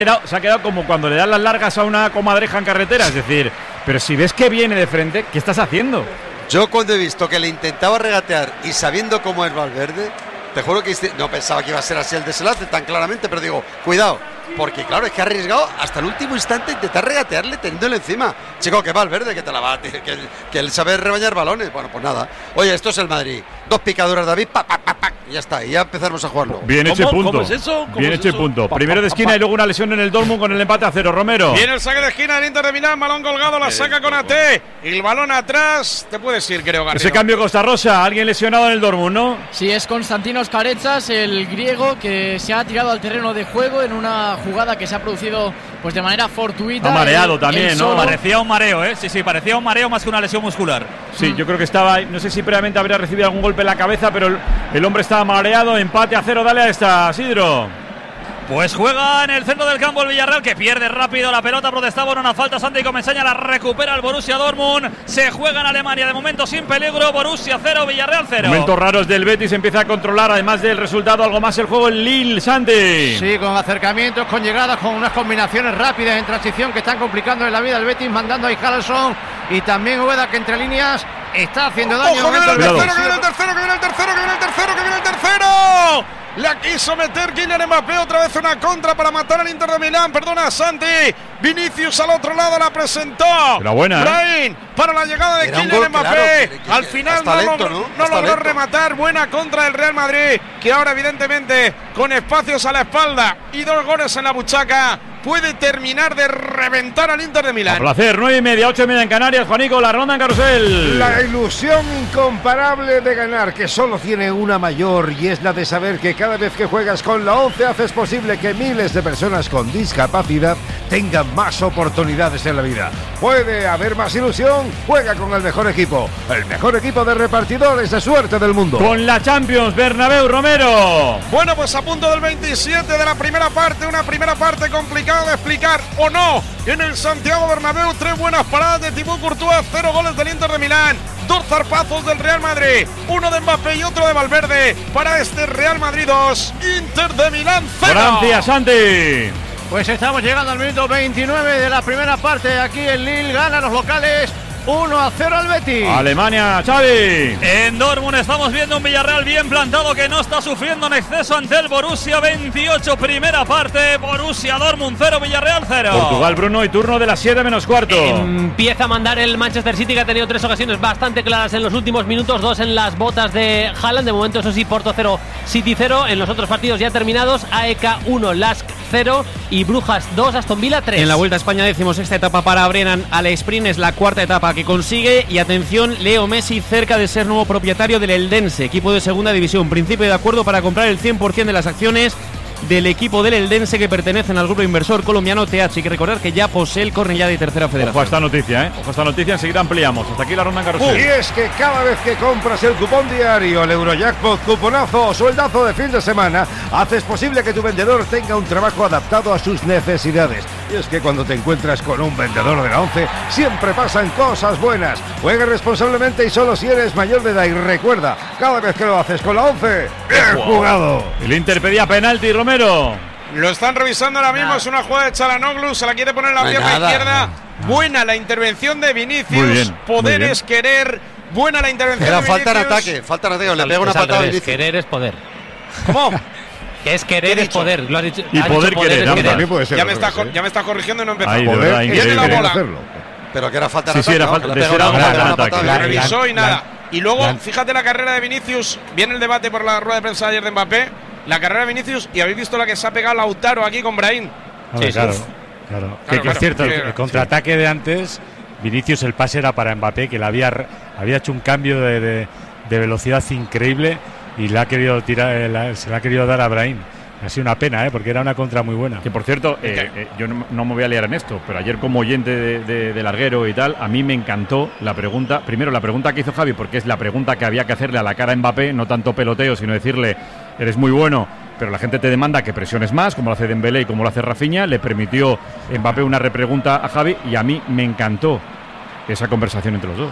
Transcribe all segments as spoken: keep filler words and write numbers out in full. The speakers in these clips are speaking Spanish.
Se ha quedado como cuando le dan las largas a una comadreja en carretera, es decir, pero si ves que viene de frente, ¿qué estás haciendo? Yo cuando he visto que le intentaba regatear y sabiendo cómo es Valverde, te juro que no pensaba que iba a ser así el desenlace tan claramente, pero digo, cuidado, porque claro, es que ha arriesgado hasta el último instante intentar regatearle teniéndole encima. Chico, que Valverde, que te la va a que, que él sabe rebañar balones. Bueno, pues nada. Oye, esto es el Madrid. Dos picaduras, David, pa, pa, pa, pa, y ya está, y ya empezamos a jugarlo. Bien hecho ¿Cómo, punto. ¿Cómo es eso? ¿Cómo Bien es hecho eso? punto. Pa, Primero pa, de esquina pa, pa. y luego una lesión en el Dortmund con el empate a cero. Romero. Viene el saque de esquina del Inter de Milán, balón colgado, la saca con A T. Y el balón atrás, te puedes ir, creo, Garrido. Ese cambio Costa Rosa, alguien lesionado en el Dortmund, ¿no? Sí, es Konstantinos Karetsas, el griego, que se ha tirado al terreno de juego en una jugada que se ha producido pues de manera fortuita. Ha mareado el, también, el ¿no? solo. Parecía un mareo, ¿eh? Sí, sí, parecía un mareo más que una lesión muscular. Sí, mm. yo creo que estaba, no sé si previamente habría recibido algún golpe en la cabeza, pero el, el hombre estaba mareado. Empate a cero, dale a esta, Sidro. Pues juega en el centro del campo el Villarreal, que pierde rápido la pelota, protestaba en una falta. Santi Comesaña la recupera el Borussia Dortmund. Se juega en Alemania, de momento sin peligro. Borussia cero, Villarreal cero. Momentos raros del Betis, empieza a controlar, además del resultado, algo más el juego el Lille, Santi. Sí, con acercamientos, con llegadas, con unas combinaciones rápidas en transición que están complicando en la vida al Betis, mandando a Harrelson y también Ueda, que entre líneas está haciendo daño. ¡Ojo, que viene el Cuidado. tercero, que viene el tercero, que viene el tercero, que viene el tercero, que viene el tercero! La quiso meter Kylian Mbappé, otra vez una contra para matar al Inter de Milán. Perdona, Santi. Vinicius al otro lado la presentó. Era buena, ¿eh? Brahim para la llegada de Era un Kylian gol, Mbappé. claro, que- que- al final hasta no, lento, logró, ¿no? no Hasta logró lento. rematar. Buena contra del Real Madrid, que ahora evidentemente con espacios a la espalda y dos goles en la buchaca puede terminar de reventar al Inter de A Milán. placer, nueve y media, ocho y media en Canarias. Juanico, la ronda en carrusel. La ilusión incomparable de ganar, que solo tiene una mayor, y es la de saber que cada vez que juegas con la once haces posible que miles de personas con discapacidad tengan más oportunidades en la vida. ¿Puede haber más ilusión? Juega con el mejor equipo, el mejor equipo de repartidores de suerte del mundo. Con la Champions, Bernabéu, Romero. Bueno, pues a punto del veintisiete de la primera parte, una primera parte complicada de explicar o no. En el Santiago Bernabéu, tres buenas paradas de Thibaut Courtois, cero goles del Inter de Milán, dos zarpazos del Real Madrid, uno de Mbappé y otro de Valverde para este Real Madrid dos, Inter de Milán cero. Francia, Santi. Pues estamos llegando al minuto veintinueve de la primera parte. Aquí en Lille ganan los locales uno a cero al Betis. Alemania, Xavi. En Dortmund estamos viendo un Villarreal bien plantado que no está sufriendo en exceso ante el Borussia. Veintiocho, primera parte. Borussia Dortmund cero, Villarreal cero. Portugal, Bruno, y turno de las siete menos cuarto. Empieza a mandar el Manchester City, que ha tenido tres ocasiones bastante claras en los últimos minutos, dos en las botas de Haaland. De momento, eso sí, Porto cero, City cero. En los otros partidos ya terminados, A E K uno, Lask cero y Brujas dos, Aston Villa tres. En la Vuelta a España decimos esta etapa para Brennan al sprint, es la cuarta etapa que consigue. Y atención, Leo Messi cerca de ser nuevo propietario del Eldense, equipo de segunda división. Principio de acuerdo para comprar el cien por ciento de las acciones del equipo del Eldense, que pertenecen al grupo inversor colombiano T H. Hay que recordar que ya posee el Cornellá de tercera federación. Ojo a esta noticia, ¿eh? Ojo a esta noticia, enseguida ampliamos. Hasta aquí la ronda en carrusel. Y es que cada vez que compras el cupón diario, el Eurojackpot, cuponazo o sueldazo de fin de semana, haces posible que tu vendedor tenga un trabajo adaptado a sus necesidades. Y es que cuando te encuentras con un vendedor de la once, siempre pasan cosas buenas. Juega responsablemente y solo si eres mayor de edad. Y recuerda, cada vez que lo haces con la once, ¡bien jugado! El Inter pedía penalti, Romero. Lo están revisando ahora mismo, es una jugada de Çalhanoğlu, se la quiere poner en la No hay pierna nada. izquierda. Buena la intervención de Vinicius. Muy bien, Poder muy bien. es querer. Buena la intervención Era de falta en Vinicius. ataque, falta en ataque, le pega una Es al patada a revés, Vinicius. querer es poder. ¿Cómo? Que es querer ¿Qué he es dicho? poder. Lo has dicho, Y has poder dicho querer, es ambas. También puede ser Ya al me, está, revés, ya me está corrigiendo y no empezó. Ahí, de Poder verdad, es increíble. la querer bola. hacerlo. Pero que era falta en Sí, sí, ataque. era ¿no? falta- Que le ese pega era una falta en patada, una ataque. patada La de Vinicius. revisó y nada. Y luego, la- fíjate la carrera de Vinicius. Viene el debate por la rueda de prensa de ayer de Mbappé. La carrera de Vinicius, y habéis visto la que se ha pegado Lautaro aquí con Brahim. Hombre, Sí, sí. claro, claro. Que, Claro, que es claro. cierto, Sí, el, sí. el contraataque de antes, Vinicius, el pase era para Mbappé, que le había, r- había hecho un cambio de, de- de velocidad increíble y le ha querido tirar, eh, la- se le ha querido dar a Brahim. Ha sido una pena, ¿eh? Porque era una contra muy buena. Que por cierto, eh, eh, yo no, no me voy a liar en esto, pero ayer como oyente de, de, de Larguero y tal, a mí me encantó la pregunta, primero la pregunta que hizo Javi, porque es la pregunta que había que hacerle a la cara a Mbappé, no tanto peloteo, sino decirle, eres muy bueno, pero la gente te demanda que presiones más, como lo hace Dembélé y como lo hace Rafinha. Le permitió Mbappé una repregunta a Javi y a mí me encantó esa conversación entre los dos.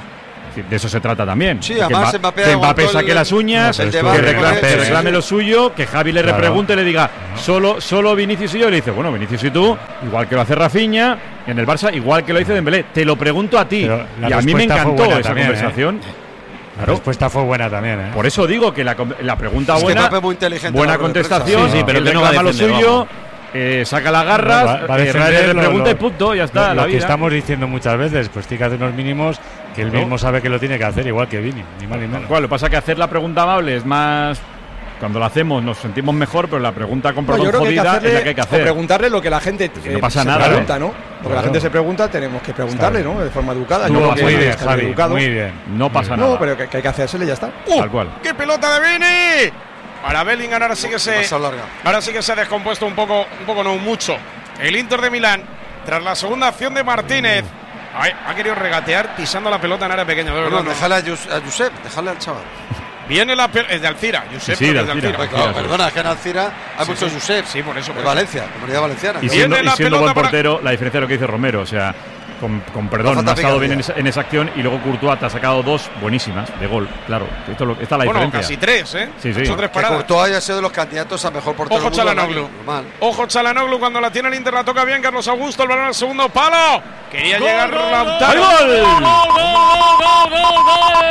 De eso se trata también. Sí, que además Mba- Mbappé que Mbappé aguantó saque el- las uñas, el que debate reclame, con él, que sí, reclame sí. lo suyo, que Javi le Claro. repregunte y le diga solo, solo Vinicius y yo. Y le dice, bueno, Vinicius y tú, igual que lo hace Rafinha en el Barça, igual que lo hizo Dembélé. Te lo pregunto a ti. Pero la Y a mí me respuesta fue encantó buena esa también, conversación. La respuesta fue buena también, ¿eh? Por eso digo que la, com- la pregunta Es que buena, Mbappé es muy inteligente buena a la hora de contestación, prensa. Sí, sí, pero él que no va a reclama lo defender, suyo, vamos. eh, saca las garras, Va- va a eh, defender le lo- pregunta y lo- punto, ya está, Lo, la lo que vida. estamos diciendo muchas veces, pues tiene que hacer unos mínimos que él Claro. mismo sabe que lo tiene que hacer, igual que Vini, ni más ni menos. Cual, lo que pasa es que hacer la pregunta amable es más... Cuando lo hacemos nos sentimos mejor, pero la pregunta con No, perdón yo creo que hay que jodida hacerle, es la que hay que o hacer. preguntarle lo que la gente Si no eh, pasa se nada, pregunta, ¿eh? ¿no? Lo que Claro. la gente se pregunta, tenemos que preguntarle, Claro. ¿no? De forma educada. Estuvo Yo creo Muy que bien, está Javi, educado. muy bien. No pasa No, nada. pero que, que hay que hacérsele y ya está. ¡Uh! Tal cual. ¡Qué pelota de Vini! Para Bellingham ahora sí que se Demasiado larga. ahora sí que se ha descompuesto un poco, un poco no mucho. El Inter de Milán tras la segunda acción de Martínez. Ay, ha querido regatear pisando la pelota en área pequeña, de verdad. Bueno, no. déjale a, Jus- a Josep, déjale al chaval. Viene la pelota, es de Alcira, Josep, Sí, sí, pero de es Alcira. Pues Alcira, claro, sí. perdona, es que en Alcira hay Sí, muchos sí. Josep. Sí, por eso, por De eso. Valencia, comunidad valenciana. Y ¿no? siendo, Viene la y siendo pelota buen para- portero, la diferencia de lo que dice Romero, o sea, con, con perdón, No no ha falta estado bien en picardía. esa, en esa acción y luego Courtois te ha sacado dos buenísimas de gol, claro. Esto, es lo- esta es la Bueno, diferencia. casi tres, ¿eh? Sí, sí. Son tres Que paradas. Courtois haya sido de los candidatos a mejor portero Ojo del mundo del Chalanoglu. año, normal. Ojo Chalanoglu cuando la tiene el Inter, la toca bien Carlos Augusto, el balón al segundo palo. Quería llegar Lautaro. ¡Hay gol! ¡Gol, gol, gol, gol,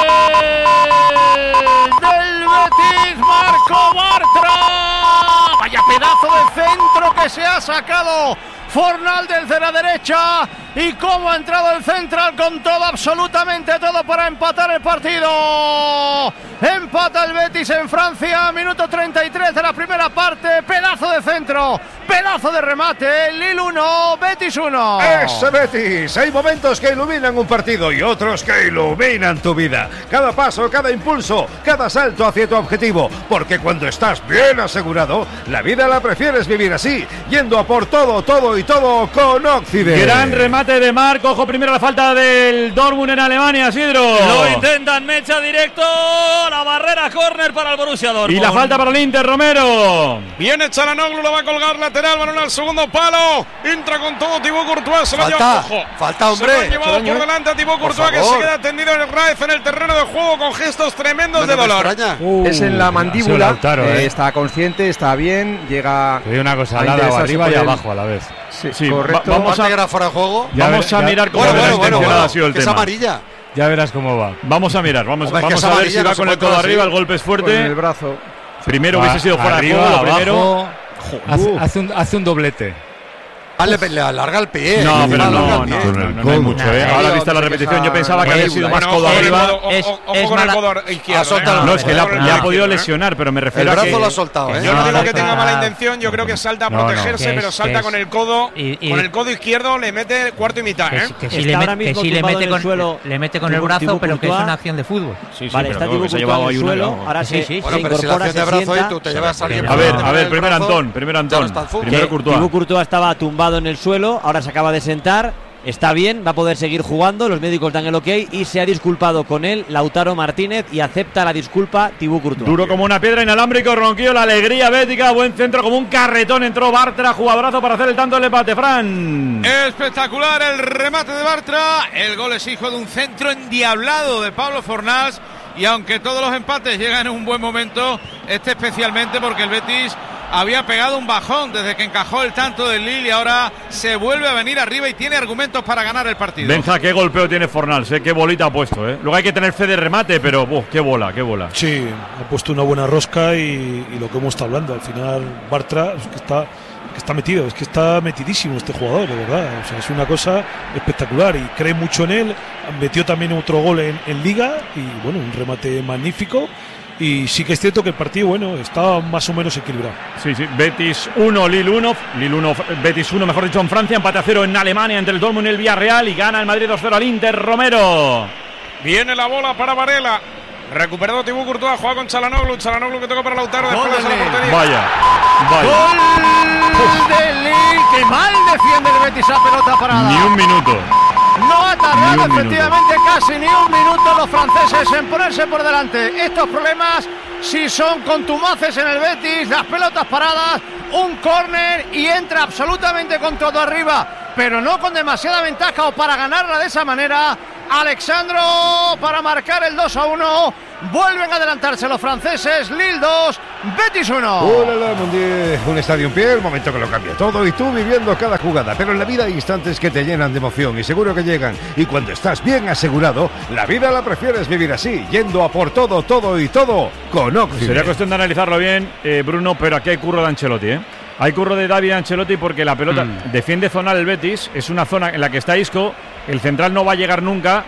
gol! ¡Del Betis, Marco Bartra! ¡Vaya pedazo de centro que se ha sacado Fornal desde la derecha! Y cómo ha entrado el central con todo, absolutamente todo para empatar el partido. Empata el Betis en Francia, minuto treinta y tres de la primera parte. Pedazo de centro, pedazo de remate. Lille uno, Betis uno. ¡Ese Betis! Hay momentos que iluminan un partido y otros que iluminan tu vida. Cada paso, cada impulso, cada salto hacia tu objetivo. Porque cuando estás bien asegurado, la vida la prefieres vivir así, yendo a por todo, todo y todo con Occident. Gran remate de Marco. Ojo primero la falta del Dortmund en Alemania, Sidro. Lo intentan, mecha directo. La barrera, córner para el Borussia Dortmund. Y la falta para el Inter, Romero. Viene Chalanoglu, lo va a colgar lateral, balón al segundo palo. Entra con todo Thibaut Courtois, se lo Falta, lleva ojo. falta, hombre. Se lo han llevado Extraño, por ¿eh? delante a Thibaut Por Courtois, que se favor. queda tendido en el Raez en el terreno de juego con gestos tremendos Bueno, de me dolor. extraña. Es en la ha sido mandíbula, Lautaro, eh, ¿eh? está consciente, está bien, llega Te digo una cosa, a al lado, interesarse arriba por y él. abajo a la vez. Sí, Sí, correcto. va- vamos Aparte a- que era fuera de juego. Ya Vamos ver- a ya- mirar cómo Bueno, de bueno, bueno, intencionado bueno, ha sido el que es tema. amarilla. Ya verás cómo va. Vamos a mirar, vamos, Hombre, es que vamos esa a ver amarilla si va no se con el puede codo hacer arriba, así. el golpe es Con el fuerte. brazo. Primero Va hubiese sido fuera de arriba, juego, lo abajo, primero. Hace, hace un, hace un doblete. Ah, le, le alarga el pie. No, Le pero alarga no, el no, pie. no, no, no hay mucho, ¿eh? Nah, Ahora eh, vista la que repetición, esa yo pensaba que había sido más Bueno, codo ojo con el arriba. codo, ojo- Es- ojo es con el mala- codo izquierdo. Ha soltado ¿eh? el No, es que le ha, Ojo con el le ha codo podido izquierdo, ¿eh? lesionar, pero me El refiero a brazo que... lo ha soltado, ¿eh? Yo no No, digo no, que tenga no. mala intención, yo creo que salta a No, no. protegerse, Que es- pero que salta es- con el codo, y- y- con el codo izquierdo le mete cuarto y mitad, Que, ¿eh? si- que si Está le, ahora met- que mismo si le tumbado mete en con, el suelo le mete con el Thibaut- brazo, Thibaut pero que es Courtois. una acción de fútbol. Sí, sí, Vale, pero está no, Thibaut que se ha Courtois llevado en ahí el una, suelo, no. ahora Sí, se, sí, se Bueno, pero si la incorpora, acción se de brazo sienta. ahí, tú te llevas a alguien. Pero- A por ver, delante a con ver, el primero brazo, Antón, primero ya no Antón. está el fútbol. Primero Que Courtois. Thibaut Courtois estaba tumbado en el suelo, ahora se acaba de sentar, está bien, va a poder seguir jugando, los médicos dan el ok y se ha disculpado con él Lautaro Martínez y acepta la disculpa Thibaut Courtois. Duro como una piedra, inalámbrico, Ronquillo, la alegría bética, buen centro como un carretón, entró Bartra, jugadorazo para hacer el tanto del empate, Fran. Espectacular el remate de Bartra. El gol es hijo de un centro endiablado de Pablo Fornals. Y aunque todos los empates llegan en un buen momento, este especialmente porque el Betis había pegado un bajón desde que encajó el tanto del Lille y ahora se vuelve a venir arriba y tiene argumentos para ganar el partido. Benja, qué golpeo tiene Fornals, ¿eh? Qué bolita ha puesto, ¿eh? Luego hay que tener fe de remate, pero ¡buf! Qué bola, qué bola. Sí, ha puesto una buena rosca y, y lo que hemos estado hablando, al final Bartra es que está, que está metido, es que está metidísimo este jugador, de verdad. O sea, es una cosa espectacular y cree mucho en él. Metió también otro gol en, en Liga y bueno, un remate magnífico. Y sí que es cierto que el partido, bueno, está más o menos equilibrado. Sí, sí, Betis uno, Lille uno, Lille uno, Betis uno, mejor dicho, en Francia, empate a cero en Alemania entre el Dortmund y el Villarreal y gana el Madrid dos cero al Inter, Romero. Viene la bola para Varela. Recuperado Thibaut Courtois, juega con Chalanoglu. Chalanoglu que toca para Lautaro. Gol Después de de la Lille. portería. Vaya, vaya. Gol de Lille, que mal defiende el Betis a pelota parada. Ni un minuto. No ha Ni tardado un efectivamente casi ni un minuto los franceses en ponerse por delante. Estos problemas sí son contumaces en el Betis, las pelotas paradas, un córner y entra absolutamente con todo arriba, pero no con demasiada ventaja o para ganarla de esa manera Alexandro para marcar el dos a uno. Vuelven a adelantarse los franceses. Lille dos, Betis uno. Hola, Mundial, un estadio en pie, el momento que lo cambia todo y tú viviendo cada jugada. Pero en la vida hay instantes que te llenan de emoción y seguro que llegan. Y cuando estás bien asegurado, la vida la prefieres vivir así, yendo a por todo, todo y todo con Oxide. Sería cuestión de analizarlo bien, eh, Bruno, pero aquí hay curro de Ancelotti, ¿eh? Hay curro de David Ancelotti porque la pelota mm. defiende zonal el Betis, es una zona en la que está Isco, el central no va a llegar nunca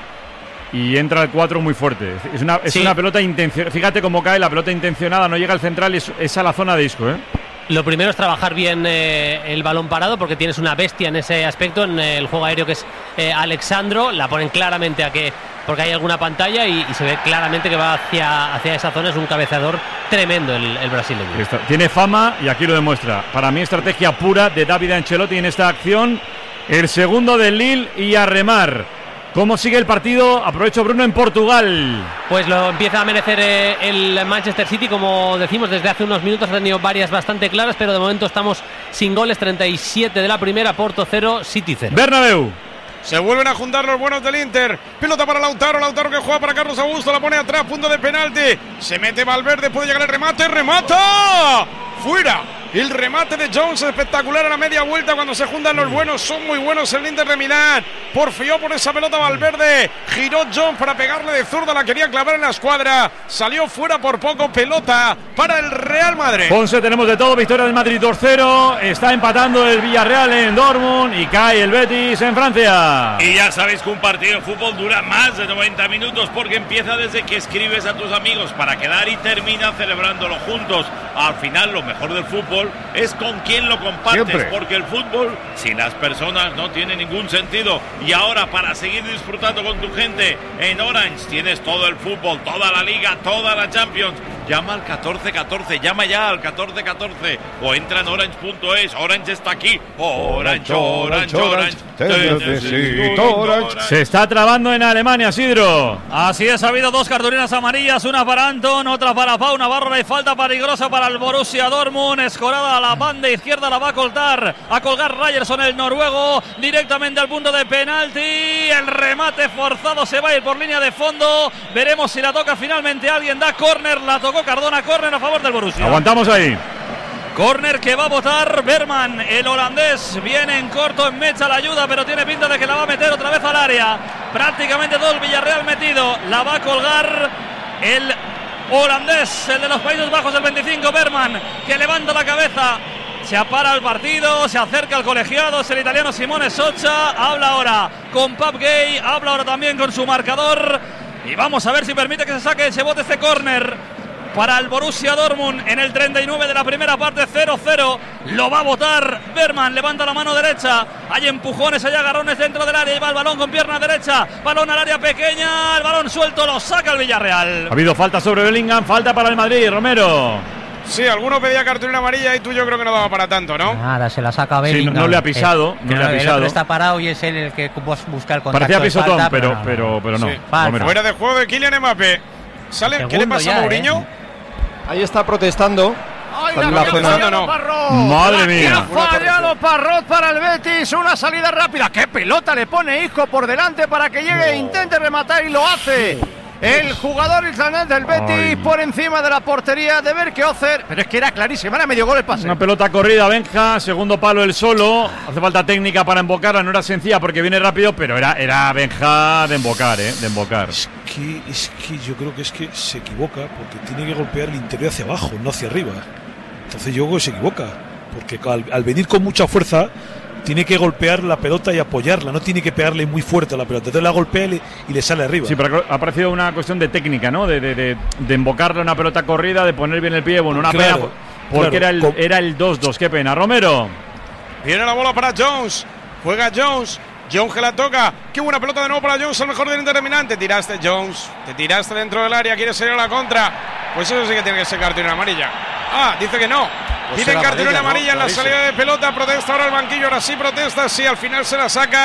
y entra el cuatro muy fuerte. Es una, es sí. una pelota intencionada, fíjate cómo cae la pelota intencionada, no llega al central, es, es a la zona de Isco, ¿eh? Lo primero es trabajar bien eh, el balón parado porque tienes una bestia en ese aspecto, en el juego aéreo que es eh, Alexandro, la ponen claramente a que porque hay alguna pantalla y, y se ve claramente que va hacia, hacia esa zona, es un cabeceador tremendo el, el brasileño. Está, tiene fama y aquí lo demuestra. Para mí estrategia pura de David Ancelotti en esta acción, el segundo del Lille y a remar. ¿Cómo sigue el partido? Aprovecho, Bruno, en Portugal. Pues lo empieza a merecer eh, el Manchester City, como decimos desde hace unos minutos, ha tenido varias bastante claras, pero de momento estamos sin goles, treinta y siete de la primera, Porto cero, City cero. Bernabéu. Se vuelven a juntar los buenos del Inter. Pelota para Lautaro, Lautaro que juega para Carlos Augusto, la pone atrás, punto de penalti. Se mete Valverde, puede llegar el remate, remata. Fuera. El remate de Jones espectacular a la media vuelta cuando se juntan los buenos. Son muy buenos el Inter de Milán. Porfió por esa pelota Valverde. Giró Jones para pegarle de zurda. La quería clavar en la escuadra. Salió fuera por poco. Pelota para el Real Madrid. Ponce, tenemos de todo. Victoria del Madrid dos cero. Está empatando el Villarreal en Dortmund. Y cae el Betis en Francia. Y ya sabéis que un partido de fútbol dura más de noventa minutos porque empieza desde que escribes a tus amigos para quedar y termina celebrándolo juntos. Al final lo mejor del fútbol es con quién lo compartes. Siempre. Porque el fútbol sin las personas no tiene ningún sentido. Y ahora para seguir disfrutando con tu gente en Orange tienes todo el fútbol, toda la liga, toda la Champions. Llama al catorce catorce, llama ya al catorce catorce o entra en orange punto es. Orange está aquí. Orange, Orange, Orange, Orange. Te necesito, Orange. Se está trabando en Alemania, Sidro. Así es, ha habido dos cartulinas amarillas, una para Anton, otra para Pau Navarro. Y falta peligrosa para el Borussia Dortmund. Escorada a la banda izquierda, la va a colgar, a colgar Ryerson, el noruego, directamente al punto de penalti. El remate forzado se va a ir por línea de fondo. Veremos si la toca finalmente alguien. Da córner, la tocó Cardona, córner a favor del Borussia. Aguantamos ahí. Córner que va a votar Berman, el holandés. Viene en corto, en mecha la ayuda, pero tiene pinta de que la va a meter otra vez al área. Prácticamente todo el Villarreal metido. La va a colgar el holandés, el de los Países Bajos, el veinticinco, Berman, que levanta la cabeza. Se apara el partido, se acerca al colegiado, es el italiano Simone Socha. Habla ahora con Pap Gay, habla ahora también con su marcador. Y vamos a ver si permite que se saque, se bote este córner para el Borussia Dortmund en el treinta y nueve de la primera parte. Cero cero, lo va a botar Berman, levanta la mano derecha, hay empujones, hay agarrones dentro del área, lleva el balón con pierna derecha, balón al área pequeña, el balón suelto, lo saca el Villarreal. Ha habido falta sobre Bellingham, falta para el Madrid, Romero. Sí, alguno pedía cartulina amarilla y tú yo creo que no daba para tanto, ¿no? Nada, se la saca Bellingham. Sí, no, no le ha pisado, que, no le ha pisado. El otro está parado y es él el que busca el contacto. Parecía pisotón, falta, pero, pero, pero, pero no. Sí. Fuera de juego de Kylian Mbappé. ¿Sale? ¿Qué le pasa a Mourinho? ¿eh? Ahí está protestando. ¡Ay, la la fallado no. Parrot! ¡Madre mía! Ha fallado Parrot para el Betis. Una salida rápida. ¡Qué pelota le pone Isco por delante para que llegue e intente rematar! Y lo hace. El jugador islandés del Betis. Ay. Por encima de la portería de Berkeozer. Pero es que era clarísimo. Era medio gol el pase. Una pelota corrida, Benja. Segundo palo el solo. Hace falta técnica para embocarla. No era sencilla porque viene rápido, pero era, era Benja de embocar, ¿eh? De embocar. Es que, es que yo creo que es que se equivoca porque tiene que golpear el interior hacia abajo, no hacia arriba. Entonces yo creo que se equivoca. Porque al, al venir con mucha fuerza, tiene que golpear la pelota y apoyarla, no tiene que pegarle muy fuerte a la pelota. Entonces la golpea y le, y le sale arriba. Sí, pero ha parecido una cuestión de técnica, ¿no? De, de, de, de embocarle una pelota corrida, de poner bien el pie. Bueno, una claro, pena porque claro, era, el, era el dos dos. Qué pena. Romero. Viene la bola para Jones. Juega Jones. Jones que la toca. Qué buena pelota de nuevo para Jones, el mejor del interminante. Te tiraste, Jones. Te tiraste dentro del área. Quieres salir a la contra. Pues eso sí que tiene que ser cartulina amarilla. Ah, dice que no. Pues Dicen cartulina amarilla, amarilla ¿no? en la salida de pelota. Protesta ahora el banquillo. Ahora sí protesta. Sí, al final se la saca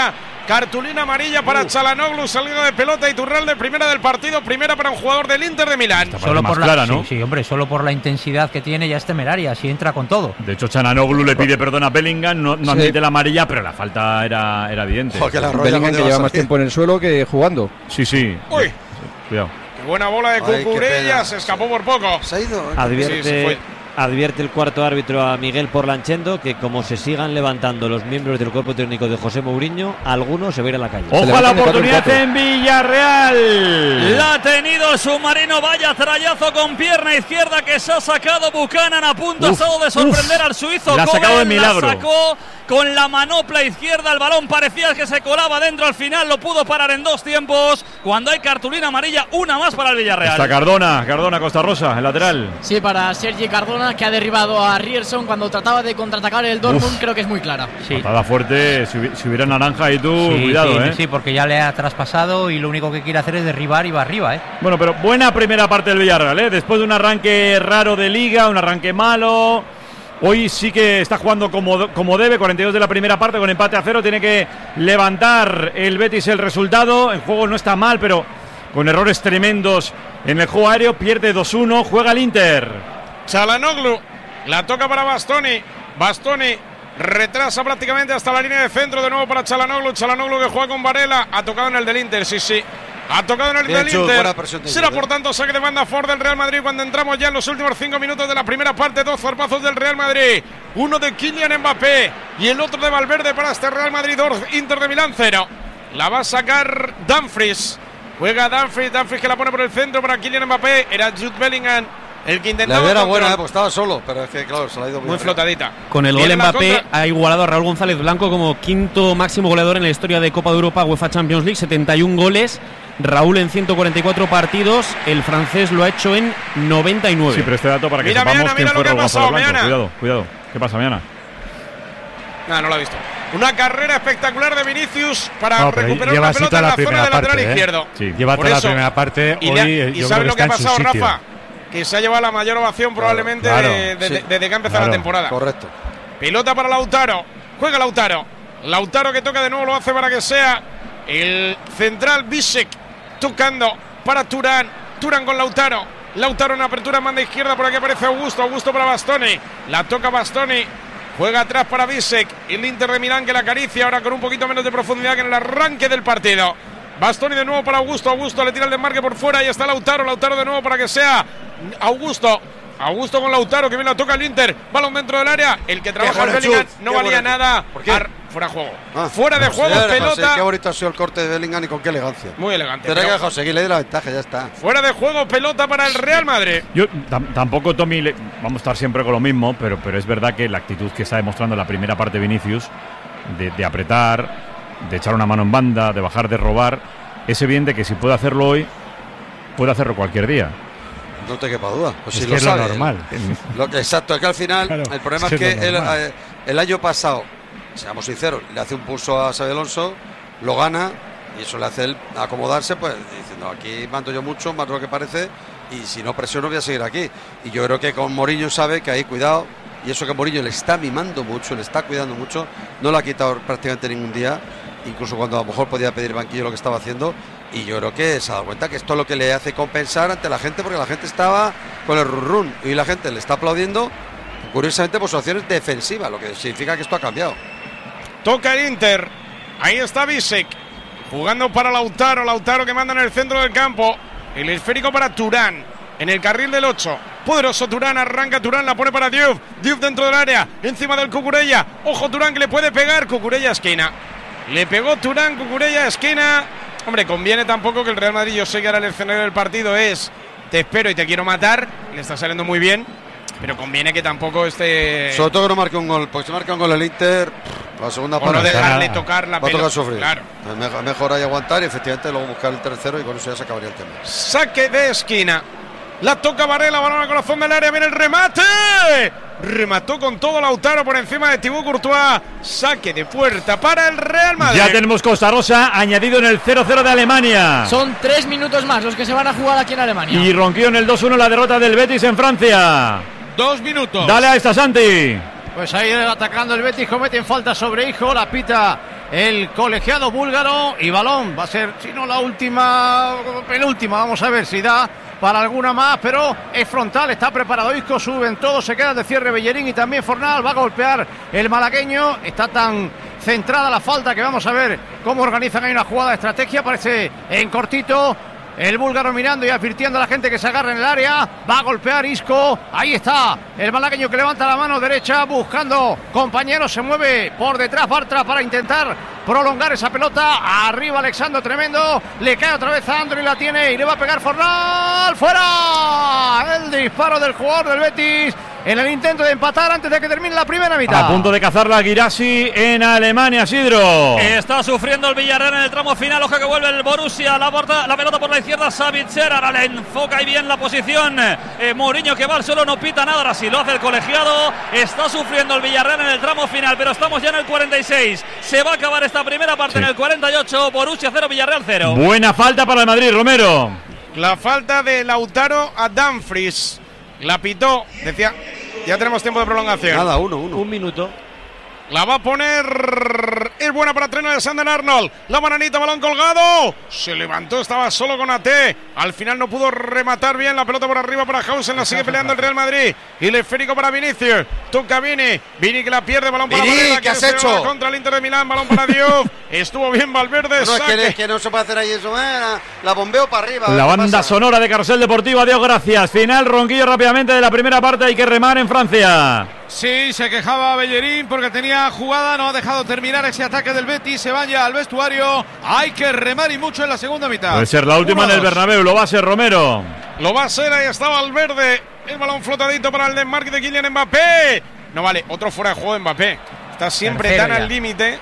Cartulina amarilla para uh. Çalhanoğlu, salida de pelota y Turralde, primera del partido, primera para un jugador del Inter de Milán. Solo por la, clara, ¿no? sí, sí, hombre, solo por la intensidad que tiene ya es temeraria, así entra con todo. De hecho, Çalhanoğlu le pide perdón a Bellingham, no, no sí. admite la amarilla, pero la falta era, era evidente. Joder, la Bellingham que lleva más tiempo en el suelo que jugando. Sí, sí. Uy. Sí, cuidado. Qué buena bola de Cucurella, se escapó por poco. Se ha ido. ¿eh? Advierte, sí, se fue. Advierte el cuarto árbitro a Miguel Porlanchendo que como se sigan levantando los miembros del cuerpo técnico de José Mourinho, algunos se va a ir a la calle. ¡Ojo a la oportunidad en Villarreal! La ha tenido el submarino, vaya trayazo con pierna izquierda que se ha sacado Buchanan, a punto uf, ha estado de sorprender uf, al suizo. La ha sacado de milagro. La sacó con la manopla izquierda, el balón parecía que se colaba dentro, al final lo pudo parar en dos tiempos. Cuando hay cartulina amarilla, una más para el Villarreal. Está Cardona, Cardona Costa Rosa, el lateral. Sí, para Sergi Cardona, que ha derribado a Rierson cuando trataba de contraatacar el Dortmund. Uf, creo que es muy clara. Sí. Patada fuerte, si, si hubiera naranja y tú, sí, cuidado, sí, eh. Sí, porque ya le ha traspasado y lo único que quiere hacer es derribar y va arriba, eh. Bueno, pero buena primera parte del Villarreal, eh. Después de un arranque raro de liga, un arranque malo. Hoy sí que está jugando como, como debe, cuarenta y dos de la primera parte con empate a cero. Tiene que levantar el Betis el resultado. El juego no está mal, pero con errores tremendos en el juego aéreo. Pierde dos uno, juega el Inter. Çalhanoğlu, la toca para Bastoni. Bastoni retrasa prácticamente hasta la línea de centro. De nuevo para Çalhanoğlu. Çalhanoğlu que juega con Varela. Ha tocado en el del Inter, sí, sí. Ha tocado en el Bien del hecho, Inter. Será por tanto saque de banda Ford del Real Madrid cuando entramos ya en los últimos cinco minutos de la primera parte. Dos zarpazos del Real Madrid. Uno de Kylian Mbappé y el otro de Valverde para este Real Madrid dos, Inter de Milán cero. La va a sacar Dumfries. Juega Dumfries. Dumfries que la pone por el centro para Kylian Mbappé. Era Jude Bellingham el que intentaba. La idea era buena, eh, pues estaba solo, pero es que claro, se la ha ido muy, muy flotadita. Con el gol Mbappé ha igualado a Raúl González Blanco como quinto máximo goleador en la historia de Copa de Europa UEFA Champions League, setenta y un goles. Raúl en ciento cuarenta y cuatro partidos, el francés lo ha hecho en noventa y nueve. Sí, pero este dato para que mira, sepamos Miana, quién mira fue Raúl González Blanco. Miana. Cuidado, cuidado. ¿Qué pasa, Miana? No, no lo ha visto. Una carrera espectacular de Vinicius para no, recuperar lleva una pelota en la, la zona de lateral ¿eh? izquierdo. Sí, lleva toda la primera parte. Y, hoy, le, y ¿sabes lo que ha pasado, Rafa? Sitio. Que se ha llevado la mayor ovación claro, probablemente claro, desde de, de, sí, de, de que ha empezado claro, la temporada. Correcto. Pelota para Lautaro. Juega Lautaro. Lautaro que toca de nuevo, lo hace para que sea el central Bisek. Tocando para Turán. Turán con Lautaro. Lautaro en apertura, manda izquierda. Por aquí aparece Augusto. Augusto para Bastoni. La toca Bastoni. Juega atrás para Bisek. El Inter de Milán que la acaricia ahora con un poquito menos de profundidad que en el arranque del partido. Bastoni de nuevo para Augusto. Augusto le tira el desmarque por fuera. Y está Lautaro. Lautaro de nuevo para que sea Augusto. Augusto con Lautaro que bien la toca el Inter. Balón dentro del área. El que trabaja el Bellingham no valía nada. ¿Por qué? Ar fuera de juego. Ah, fuera de juego, José, pelota. José, qué bonito ha sido el corte de Bellingham y con qué elegancia. Muy elegante. Pero hay que José, le dé la ventaja, ya está. Fuera de juego, pelota para el Real Madrid. Yo tam tampoco, Tommy, le, vamos a estar siempre con lo mismo, pero, pero es verdad que la actitud que está demostrando en la primera parte Vinicius, de, de apretar, de echar una mano en banda, de bajar, de robar, es evidente que si puede hacerlo hoy, puede hacerlo cualquier día. No te quepa duda. Pues es si que lo es sabe, lo normal. Lo que, exacto, es que al final claro, el problema es, es que, que el, el, el año pasado, seamos sinceros, le hace un pulso a Xabi Alonso, lo gana y eso le hace él acomodarse, pues diciendo aquí mando yo mucho, más de lo que parece, y si no presiono voy a seguir aquí. Y yo creo que con Mourinho sabe que ahí cuidado, y eso que Mourinho le está mimando mucho, le está cuidando mucho, no lo ha quitado prácticamente ningún día, incluso cuando a lo mejor podía pedir banquillo lo que estaba haciendo. Y yo creo que se ha dado cuenta que esto es lo que le hace compensar ante la gente, porque la gente estaba con el run y la gente le está aplaudiendo, curiosamente por sus acciones defensivas, lo que significa que esto ha cambiado. Toca el Inter, ahí está Bisek, jugando para Lautaro, Lautaro que manda en el centro del campo, el esférico para Turán, en el carril del ocho, poderoso Turán, arranca Turán, la pone para Diouf, Diouf dentro del área, encima del Cucurella, ojo Turán que le puede pegar, Cucurella esquina, le pegó Turán, Cucurella esquina. Hombre, conviene tampoco que el Real Madrid, yo sé que ahora el escenario del partido es te espero y te quiero matar, le está saliendo muy bien, pero conviene que tampoco esté... Sobre todo que no marque un gol, porque si marca un gol el Inter, la segunda parte... O no dejarle tocar la pelota. Va a tocar pelota, sufrir. Claro. Mejor, mejor ahí aguantar y efectivamente luego buscar el tercero y con eso ya se acabaría el tema. Saque de esquina. La toca Varela, balón al corazón del área, viene el remate. Remató con todo Lautaro por encima de Thibaut Courtois. Saque de puerta para el Real Madrid. Ya tenemos Costa Rosa añadido en el cero cero de Alemania. Son tres minutos más los que se van a jugar aquí en Alemania. Y ronquió en el dos uno la derrota del Betis en Francia. Dos minutos. Dale a esta, Santi. Pues ahí atacando el Betis, cometen falta sobre Hijo, la pita el colegiado búlgaro y balón. Va a ser, si no la última, penúltima. Vamos a ver si da para alguna más, pero es frontal, está preparado Isco, suben todos, se queda de cierre Bellerín y también Fornal. Va a golpear el malagueño. Está tan centrada la falta que vamos a ver cómo organizan ahí una jugada de estrategia. Parece en cortito. El búlgaro mirando y advirtiendo a la gente que se agarre en el área. Va a golpear Isco. Ahí está el malagueño que levanta la mano derecha buscando compañeros. Se mueve por detrás Bartra para intentar prolongar esa pelota. Arriba Alexandro, tremendo. Le cae otra vez a Andro y la tiene. Y le va a pegar Fornal. ¡Fuera! El disparo del jugador del Betis en el intento de empatar antes de que termine la primera mitad. A punto de cazar la Guirassi en Alemania, Sidro. Está sufriendo el Villarreal en el tramo final. Ojo que vuelve el Borussia. La, porta, la pelota por la izquierda. Savitzer. Ahora le enfoca y bien la posición. Eh, Mourinho que va al suelo, no pita nada. Ahora sí lo hace el colegiado. Está sufriendo el Villarreal en el tramo final, pero estamos ya en el cuarenta y seis. Se va a acabar esta primera parte sí. En el cuarenta y ocho. Borussia cero, Villarreal cero. Buena falta para el Madrid, Romero. La falta de Lautaro a Dumfries. La pitó, decía, ya tenemos tiempo de prolongación. Nada, uno, uno. Un minuto. La va a poner. Es buena para Treno de Sander Arnold. La bananita, balón colgado. Se levantó, estaba solo con A T. Al final no pudo rematar bien. La pelota por arriba para Hausen. La sigue peleando el Real Madrid. Y el esférico para Vinicius. Toca Vini. Vini que la pierde. Balón para Vini, Varela. ¿qué has hecho? Contra el Inter de Milán. Balón para Diouf. Estuvo bien Valverde. No, es que, es que no se puede hacer ahí eso. Eh, la, la bombeo para arriba. La banda sonora de Carrusel Deportivo. Adiós, gracias. Final, ronquillo rápidamente de la primera parte. Hay que remar en Francia. Sí, se quejaba Bellerín porque tenía jugada, no ha dejado terminar ese ataque del Betis, se van ya al vestuario, hay que remar y mucho en la segunda mitad. Puede ser la última Uno, en el Bernabéu, lo va a ser Romero. Lo va a ser, ahí estaba Valverde, el balón flotadito para el desmarque de Kylian Mbappé. No vale, otro fuera de juego de Mbappé, está siempre Tercero tan ya. al límite,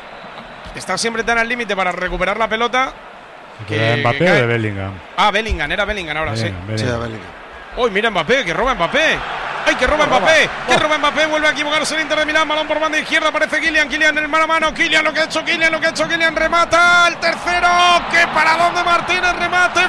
está siempre tan al límite para recuperar la pelota. Que, ¿De Mbappé que o de Bellingham? Ah, Bellingham, era Bellingham ahora Bellingham, sí. Bellingham. Sí, Bellingham. Uy, mira Mbappé, que roba Mbappé. ¡Ay, que roba Mbappé! ¡Que roba Mbappé! Vuelve a equivocarse el Inter de Milán. Balón por banda izquierda. Aparece Kylian. Kylian en el mano a mano. Kylian lo que ha hecho Kylian. Lo que ha hecho Kylian. Remata. El tercero. ¡Qué paradón de Martínez! ¡Remate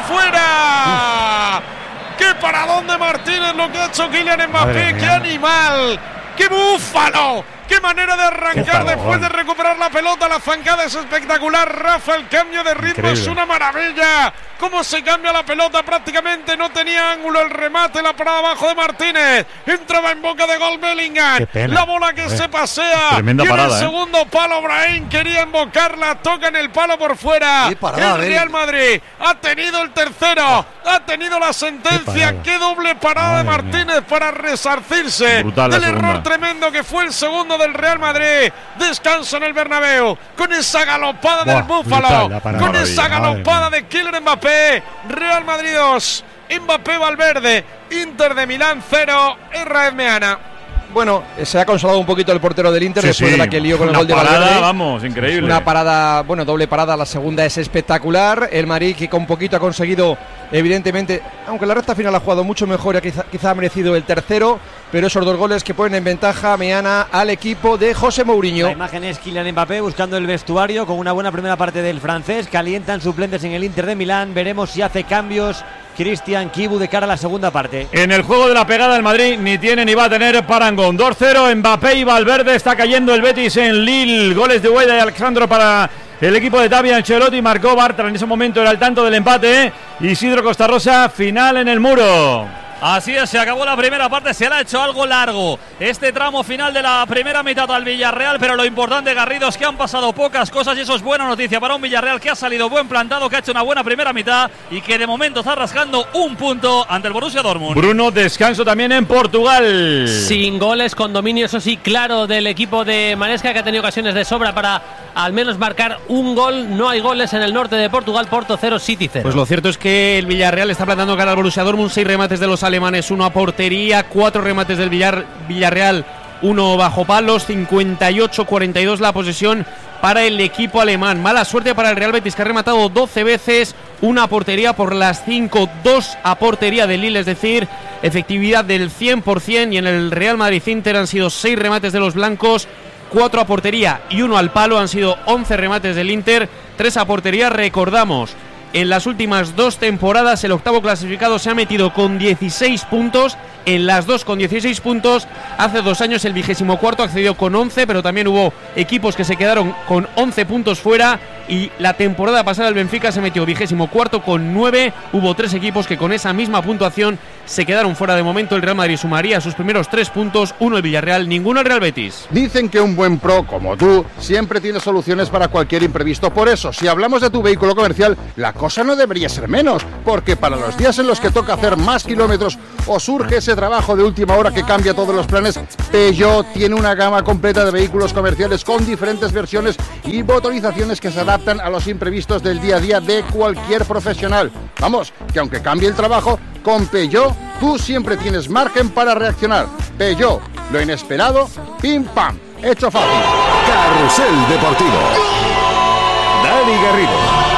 fuera! ¡Qué paradón de Martínez! Lo que ha hecho Kylian Mbappé. ¡Qué animal! ¡Qué búfalo! ¡Qué manera de arrancar después de recuperar la pelota! La zancada es espectacular. Rafa, el cambio de ritmo Increíble. Es una maravilla. Cómo se cambia la pelota, prácticamente no tenía ángulo el remate, la parada abajo de Martínez. Entraba en boca de gol Bellingham. La bola que eh. se pasea. Tremenda y en parada, el segundo eh. palo, Brahim quería invocarla. Toca en el palo por fuera. Parada, el Real Madrid ha tenido el tercero. Ha tenido la sentencia. Qué, Qué doble parada Madre de Martínez mía. Para resarcirse Brutal del segunda. error tremendo que fue el segundo del Real Madrid. Descanso en el Bernabéu. Con esa galopada Buah, del Búfalo. Con maravilla, esa galopada de Kylian Mbappé. Real Madrid dos, Mbappé, Valverde, Inter de Milán cero, Erraez Meana. Bueno, se ha consolado un poquito el portero del Inter sí, después sí. de la que lió con una el gol de parada, Valverde. Vamos, increíble. Una parada, bueno, doble parada, la segunda es espectacular. El Madrid que con poquito ha conseguido, evidentemente, aunque la recta final ha jugado mucho mejor, quizá, quizá ha merecido el tercero, pero esos dos goles que ponen en ventaja Meana al equipo de José Mourinho. La imagen es Kylian Mbappé buscando el vestuario con una buena primera parte del francés. Calientan suplentes en el Inter de Milán. Veremos si hace cambios Cristian Kibu de cara a la segunda parte. En el juego de la pegada el Madrid ni tiene ni va a tener parangón. dos cero, Mbappé y Valverde. Está cayendo el Betis en Lille. Goles de Hueda y Alexandro para el equipo de Xabi Ancelotti. Marcó Bartra, en ese momento era el tanto del empate. ¿eh? Isidro Costarrosa, final en el muro. Así es, se acabó la primera parte, se le ha hecho algo largo este tramo final de la primera mitad al Villarreal, pero lo importante, Garrido, es que han pasado pocas cosas y eso es buena noticia para un Villarreal que ha salido buen plantado, que ha hecho una buena primera mitad y que de momento está rasgando un punto ante el Borussia Dortmund. Bruno, descanso también en Portugal. Sin goles, con dominio, eso sí, claro, del equipo de Maresca, que ha tenido ocasiones de sobra para al menos marcar un gol. No hay goles en el norte de Portugal, Porto cero, City cero. Pues lo cierto es que el Villarreal está plantando cara al Borussia Dortmund, seis remates de los alemanes, uno a portería, cuatro remates del Villar, Villarreal, uno bajo palos, cincuenta y ocho cuarenta y dos la posesión para el equipo alemán. Mala suerte para el Real Betis, que ha rematado doce veces, una a portería por las cinco, dos a portería de Lille, es decir, efectividad del cien por ciento, y en el Real Madrid-Inter han sido seis remates de los blancos, cuatro a portería y uno al palo, han sido once remates del Inter, tres a portería. Recordamos En las últimas dos temporadas el octavo clasificado se ha metido con dieciséis puntos, en las dos con dieciséis puntos. Hace dos años el vigésimo cuarto accedió con once, pero también hubo equipos que se quedaron con once puntos fuera. Y la temporada pasada el Benfica se metió vigésimo cuarto con nueve. Hubo tres equipos que con esa misma puntuación se quedaron fuera. De momento el Real Madrid sumaría sus primeros tres puntos, uno el Villarreal, ninguno el Real Betis. Dicen que un buen pro como tú siempre tiene soluciones para cualquier imprevisto. Por eso, si hablamos de tu vehículo comercial, la cosa no debería ser menos, porque para los días en los que toca hacer más kilómetros o surge ese trabajo de última hora que cambia todos los planes, Peugeot tiene una gama completa de vehículos comerciales con diferentes versiones y motorizaciones que se adaptan a los imprevistos del día a día de cualquier profesional. Vamos, que aunque cambie el trabajo, con Peugeot tú siempre tienes margen para reaccionar. Peugeot, lo inesperado, pim pam, hecho fácil. Carrusel Deportivo. Dani Garrido.